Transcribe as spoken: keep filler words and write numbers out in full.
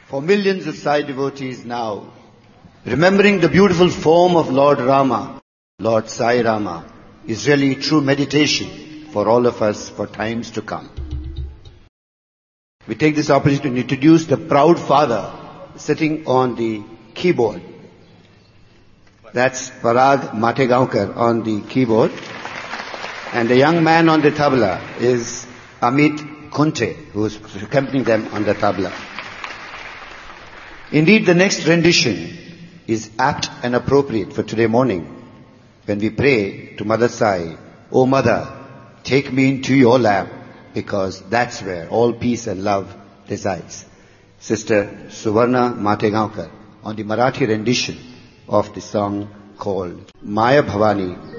for millions of Sai devotees now, remembering the beautiful form of Lord Rama, Lord Sai Rama, is really true meditation for all of us for times to come. We take this opportunity to introduce the proud father sitting on the keyboard. That's Parag Mategaonkar on the keyboard. And the young man on the tabla is Amit Kunte, who is accompanying them on the tabla. Indeed, the next rendition is apt and appropriate for today morning when we pray to Mother Sai, "O Mother, take me into your lap, because that's where all peace and love resides." Sister Suvarna Mategaonkar on the Marathi rendition of the song called Maya Bhavani.